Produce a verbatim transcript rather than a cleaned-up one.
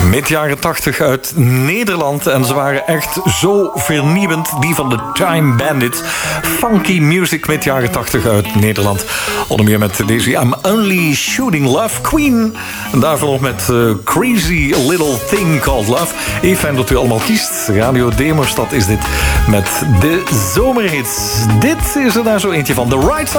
Mid jaren tachtig uit Nederland. En ze waren echt zo vernieuwend. Die van de Time Bandits. Funky music mid jaren tachtig uit Nederland. Onder meer met deze I'm Only Shooting Love Queen. En daarvoor nog met uh, Crazy Little Thing Called Love. Even fijn dat u allemaal kiest. Radio Demostad is dit met de zomerhits. Dit is er daar zo eentje van. The Right Side